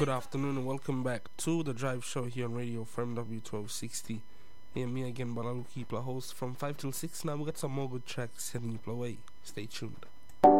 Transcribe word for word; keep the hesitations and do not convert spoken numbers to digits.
Good afternoon and welcome back to the Drive Show here on Radio Firm W twelve sixty. Here me again, Balalu Keepler, host from five till six. Now we got some more good tracks heading you away. Stay tuned.